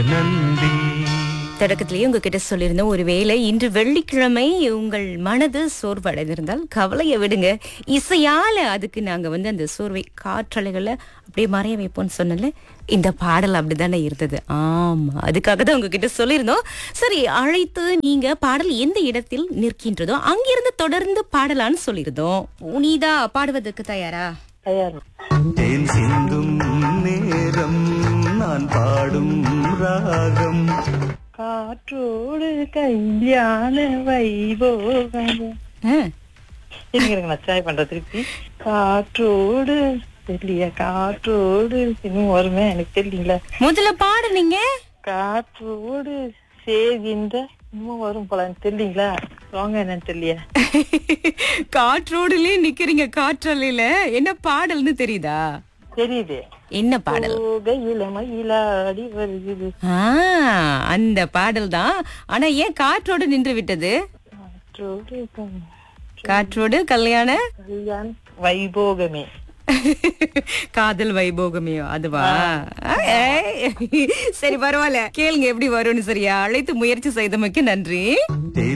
நன்றி. தொடக்கத்திலேயே உங்ககிட்ட சொல்லியிருந்தோம், ஒருவேளை இன்று வெள்ளிக்கிழமை உங்கள் மனது சோர்வடைந்திருந்தால் கவலையை விடுங்க, இசையால அதுக்கு நாங்க அந்த சோர்வை காற்றலைகளை அப்படியே மறைய வைப்போம்னு சொன்னல. இந்த பாடல் அப்படித்தானே இருந்தது. ஆமா, அதுக்காக தான் உங்ககிட்ட சொல்லியிருந்தோம். சரி, அழைத்து நீங்க பாடல் எந்த இடத்தில் நிற்கின்றதோ அங்கிருந்து தொடர்ந்து பாடலான்னு சொல்லியிருந்தோம். புனிதா பாடுவதற்கு தயாரா? தயார். தேன் சிந்தும் நேரம் நான் பாடும் ராகம். காற்றோடு கல்யாண வைபோகம். ஆ, இருங்க நான் ட்ரை பண்றேன் திருப்பி. காற்றோடு தெரியல, காற்றோடு இன்னும் வருமே எனக்கு தெரியல. முதல்ல பாடுனீங்க. காற்றோடு சேர்கின்ற இன்னும் வரும் போல எனக்கு தெரியலீங்களா? வாங்க என்னன்னு தெரியல. காற்றோடுலயே நிக்கிறீங்க, காற்றலையில என்ன பாடல்னு தெரியுதா? தெரியுது. என்ன பாடல்? கையில மயிலாடி வருகிறது. அந்த பாடல் தான். ஆனா ஏன் காற்றோடு நின்று விட்டது? காற்றோடு காற்றோடு கல்யாண கல்யாண வைபோகமே. காதல் வைபோகமையோ அதுவா? ஏய், சரி பரவாயில்ல, கேளுங்க எப்படி வரும்னு. சரியா, அழைத்து முயற்சி செய்தமைக்கு நன்றி.